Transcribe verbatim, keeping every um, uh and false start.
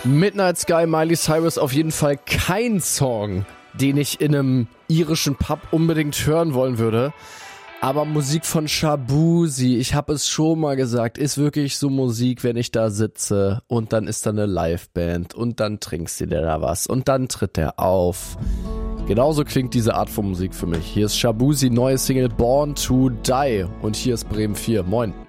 Midnight Sky, Miley Cyrus, auf jeden Fall kein Song, den ich in einem irischen Pub unbedingt hören wollen würde. Aber Musik von Shaboozey, ich habe es schon mal gesagt, ist wirklich so Musik, wenn ich da sitze und dann ist da eine Liveband und dann trinkst du dir da was und dann tritt der auf. Genauso klingt diese Art von Musik für mich. Hier ist Shaboozey, neue Single Born to Die und hier ist Bremen vier. Moin.